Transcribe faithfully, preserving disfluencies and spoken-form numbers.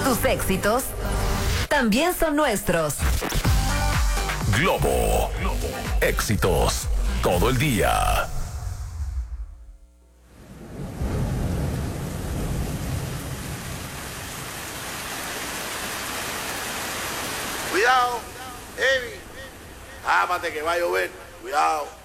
Tus éxitos también son nuestros. Globo. Éxitos todo el día. Cuidado, heavy. Ámate que va a llover. Cuidado.